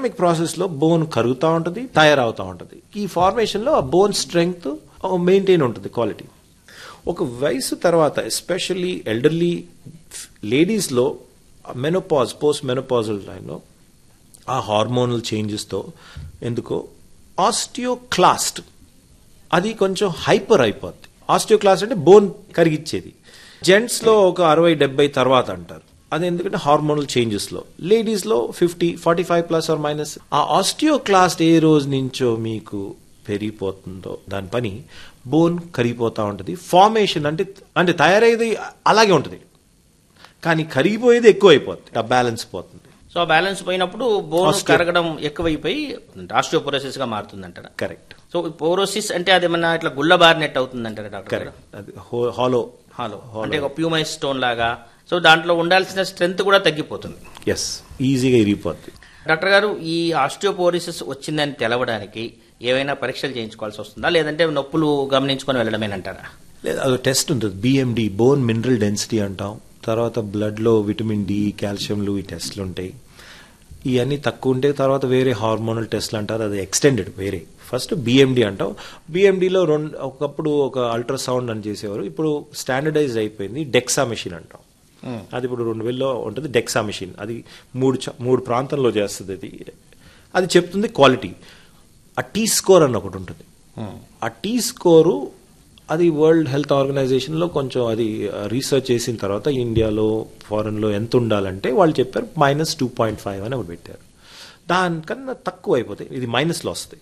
Dynamic process లో bone కరుగుతూ ఉంటుంది, తయారవుతూ ఉంటుంది. ఈ ఫార్మేషన్ లో ఆ బోన్ స్ట్రెంగ్త్ మెయింటైన్ ఉంటుంది క్వాలిటీ. ఒక వయసు తర్వాత ఎస్పెషల్లీ ఎల్డర్లీ లేడీస్ లో మెనోపాజ్, పోస్ట్ మెనోపాజల్ టైంలో ఆ హార్మోనల్ చేంజెస్తో ఎందుకో ఆస్టియోక్లాస్ట్ అది కొంచెం హైపర్ అయిపోద్ది. ఆస్టియోక్లాస్ట్ అంటే బోన్ కరిగిచ్చేది. జెంట్స్ లో ఒక 60-70 తర్వాత అంటారు. అది ఎందుకంటే హార్మోనల్ చేంజెస్ లో. లేడీస్ లో 45 ప్లస్ ఆర్ మైనస్. ఆ ఆస్టియోక్లాస్ట్ ఏ రోజు నుంచో మీకు పెరిగిపోతుందో దాని పని బోన్ కరిగిపోతా ఉంటుంది. ఫార్మేషన్ అంటే తయారయ్యేది అలాగే ఉంటుంది, కానీ కరిగిపోయేది ఎక్కువ అయిపోతుంది, ఆ బ్యాలెన్స్ పోతుంది. సో ఆ బ్యాలెన్స్ పోయినప్పుడు బోన్ కరగడం ఎక్కువైపోయి ఆస్టియోపోరోసిస్ గా మారుతుంది అంటారా? కరెక్ట్. సో పోరోసిస్ అంటే అది ఏమన్నా ఇట్లా గుల్లబారినట్టు అవుతుంది అంటారా డాక్టర్? కరెక్ట్. అది హాలో అంటే ఒక ప్యూమైస్ స్టోన్ లాగా. సో దాంట్లో ఉండాల్సిన స్ట్రెంత్ కూడా తగ్గిపోతుంది. ఎస్, ఈజీగా ఇరిగిపోద్ది. డాక్టర్ గారు, ఈ ఆస్టియోపోరోసిస్ వచ్చిందని తెలవడానికి ఏవైనా పరీక్షలు చేయించుకోవాల్సి వస్తుందా, లేదంటే నొప్పులు గమనించుకొని వెళ్ళడమేనంటారా? లేదా అది టెస్ట్ ఉంటుంది, బిఎండి, బోన్ మినరల్ డెన్సిటీ అంటాం. తర్వాత బ్లడ్ లో విటమిన్ డి, కాల్షియంలు, ఈ టెస్ట్లు ఉంటాయి. ఇవన్నీ తక్కువ ఉంటే తర్వాత వేరే హార్మోనల్ టెస్ట్లు అంటారు, అది ఎక్స్టెండెడ్ వేరే. ఫస్ట్ బిఎండి అంటాం. బిఎండిలో ఒకప్పుడు ఒక అల్ట్రాసౌండ్ అని చేసేవారు, ఇప్పుడు స్టాండర్డైజ్ అయిపోయింది డెక్సా మెషిన్ అంటాం. అది ఇప్పుడు 2000లో ఉంటుంది డెక్సా మెషిన్. అది మూడు ప్రాంతంలో చేస్తుంది. అది చెప్తుంది క్వాలిటీ. ఆ టీ స్కోర్ అని ఒకటి ఉంటుంది. ఆ టీ స్కోరు అది వరల్డ్ హెల్త్ ఆర్గనైజేషన్ లో కొంచెం అది రీసెర్చ్ చేసిన తర్వాత ఇండియాలో ఫారెన్ లో ఎంత ఉండాలంటే వాళ్ళు చెప్పారు -2.5 అని ఒకటి పెట్టారు. దానికన్నా తక్కువ అయిపోతాయి, ఇది మైనస్ లో వస్తాయి.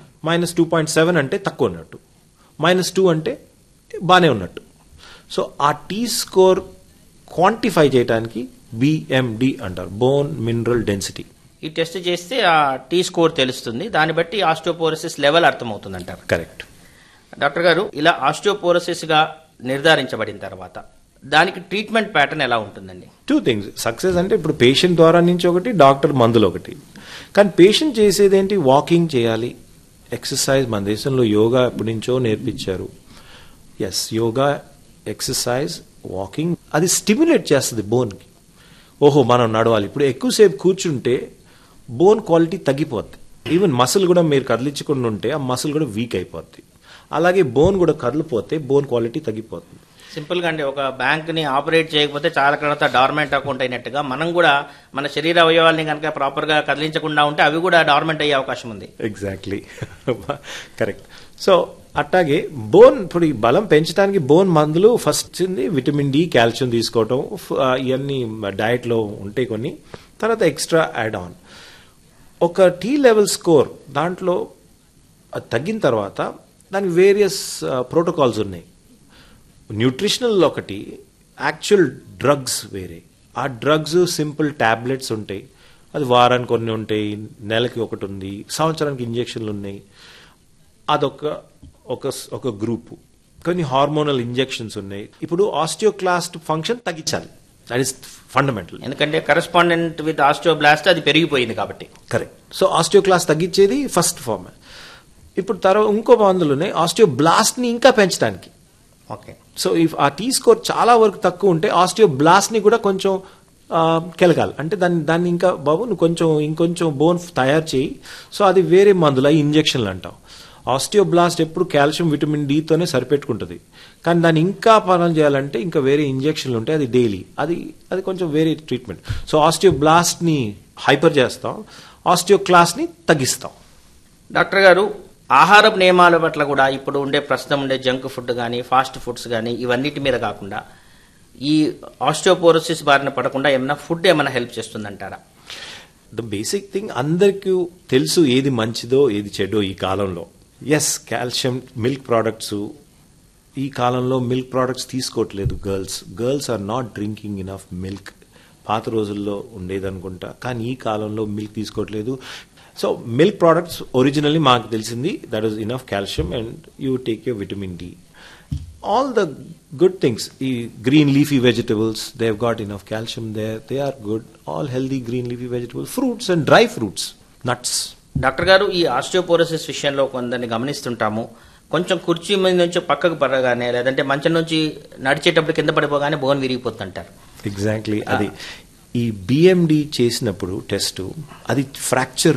-2.7 అంటే తక్కువ ఉన్నట్టు, -2 అంటే బాగానే ఉన్నట్టు. సో ఆ టీ స్కోర్ క్వాంటిఫై చేయడానికి బిఎండి అంటారు, బోన్ మినరల్ డెన్సిటీ. ఈ టెస్ట్ చేస్తే ఆ టీ స్కోర్ తెలుస్తుంది, దాన్ని బట్టి ఆస్టియోపోరోసిస్ లెవెల్ అర్థమవుతుంది అంటారు. కరెక్ట్. డాక్టర్ గారు, ఇలా ఆస్టియోపోరోసిస్ గా నిర్ధారించబడిన తర్వాత దానికి ట్రీట్మెంట్ ప్యాటర్న్ ఎలా ఉంటుందండి? 2 థింగ్స్. సక్సెస్ అంటే ఇప్పుడు పేషెంట్ ద్వారా నుంచి ఒకటి, డాక్టర్ మందులు ఒకటి. కానీ పేషెంట్ చేసేది ఏంటి? వాకింగ్ చేయాలి, ఎక్సర్సైజ్. మన దేశంలో యోగా ఎప్పటి నుంచో నేర్పించారు. ఎస్, యోగా, ఎక్సర్సైజ్, వాకింగ్ అది స్టిమ్యులేట్ చేస్తుంది బోన్కి. ఓహో, మనం నడవాలి. ఇప్పుడు ఎక్కువసేపు కూర్చుంటే బోన్ క్వాలిటీ తగ్గిపోద్ది. ఈవెన్ మసిల్ కూడా మీరు కదిలించకుండా ఉంటే ఆ మసిల్ కూడా వీక్ అయిపోద్ది. అలాగే బోన్ కూడా కదిలిపోతే బోన్ క్వాలిటీ తగ్గిపోతుంది. సింపుల్ గా అండి, ఒక బ్యాంక్ ని ఆపరేట్ చేయకపోతే చాలా కాలంతో డార్మెంట్ అకౌంట్ అయినట్టుగా మనం కూడా మన శరీర అవయవాల్ని కనుక ప్రాపర్ గా కదిలించకుండా ఉంటే అవి కూడా డార్మెంట్ అయ్యే అవకాశం ఉంది. Exactly, correct. సో అట్లాగే బోన్ ఇప్పుడు ఈ బలం పెంచడానికి బోన్ మందులు ఫస్ట్ విటమిన్ డి, కాల్షియం తీసుకోవటం, ఇవన్నీ డయట్ లో ఉంటాయి కొన్ని. తర్వాత ఎక్స్ట్రా యాడ్ ఆన్ ఒక టీ లెవెల్ స్కోర్ దాంట్లో తగ్గిన తర్వాత దానికి వేరియస్ ప్రోటోకాల్స్ ఉన్నాయి. న్యూట్రిషనల్ ఒకటి, యాక్చువల్ డ్రగ్స్ వేరే. ఆ డ్రగ్స్ సింపుల్ టాబ్లెట్స్ ఉంటాయి, అది వారానికి కొన్ని ఉంటాయి, నెలకి ఒకటి ఉంది, సంవత్సరానికి ఇంజెక్షన్లు ఉన్నాయి. అదొక ఒక గ్రూపు. కొన్ని హార్మోనల్ ఇంజెక్షన్స్ ఉన్నాయి. ఇప్పుడు ఆస్టియోక్లాస్ట్ ఫంక్షన్ తగ్గించాలి, దట్ ఈస్ ఫండమెంటల్. ఎందుకంటే కరెస్పాండెంట్ విత్ ఆస్టియోబ్లాస్ట్ అది పెరిగిపోయింది కాబట్టి. కరెక్ట్. సో ఆస్టియోక్లాస్ట్ తగ్గించేది ఫస్ట్ ఫార్మ్. ఇప్పుడు తర్వాత ఇంకో మందులున్నాయి ఆస్టియోబ్లాస్ట్ ని ఇంకా పెంచడానికి. ఓకే. సో ఇఫ్ ఆ టీ స్కోర్ చాలా వరకు తక్కువ ఉంటే ఆస్టియోబ్లాస్ట్ ని కూడా కొంచెం కెలకాలి. అంటే దాన్ని ఇంకా బాబు నువ్వు ఇంకొంచెం బోన్ తయారు చేయి. సో అది వేరే మందులు, ఇంజెక్షన్లు అంటాం. ఆస్టియోబ్లాస్ట్ ఎప్పుడు కాల్షియం, విటమిన్ డితోనే సరిపెట్టుకుంటుంది. కానీ దాన్ని ఇంకా పనులు చేయాలంటే ఇంకా వేరే ఇంజెక్షన్లు ఉంటాయి, అది డైలీ, అది కొంచెం వేరే ట్రీట్మెంట్. సో ఆస్టియోబ్లాస్ట్ ని హైపర్ చేస్తాం, ఆస్టియోక్లాస్ట్ ని తగ్గిస్తాం. డాక్టర్ గారు, ఆహారపు నియమాల పట్ల కూడా ఇప్పుడు ప్రస్తుతం ఉండే జంక్ ఫుడ్ కానీ, ఫాస్ట్ ఫుడ్స్ కానీ, ఇవన్నిటి మీద కాకుండా ఈ ఆస్టియోపోరోసిస్ బారిన పడకుండా ఫుడ్ ఏమైనా హెల్ప్ చేస్తుందంటారా? ద బేసిక్ థింగ్ అందరికీ తెలుసు ఏది మంచిదో ఏది చెడో ఈ కాలంలో. Yes, calcium, milk products. ఈ కాలంలో మిల్క్ ప్రోడక్ట్స్ తీసుకోవట్లేదు girls are not drinking enough milk. పాత రోజుల్లో ఉండేదనుకుంటా, కానీ ఈ కాలంలో మిల్క్ తీసుకోవట్లేదు. సో మిల్క్ ప్రోడక్ట్స్ ఒరిజినల్లీ మాకు తెలిసింది that is enough calcium and you take your vitamin D. All the good things, ఈ green leafy vegetables, they have got enough calcium there, they are good. All healthy green leafy vegetables, fruits and dry fruits, nuts. Doctor గారు, ఈ osteoporosis విషయంలో కొందరిని గమనిస్తుంటాము, కొంచెం కుర్చీ మీద నుంచి పక్కకు పడగానే లేదంటే మంచం నుంచి నడిచేటప్పుడు కింద పడిపోగానే బోన్ విరిగిపోతుంటారు. ఎగ్జాక్ట్లీ. అది ఈ బిఎండి చేసినప్పుడు టెస్ట్, అది ఫ్రాక్చర్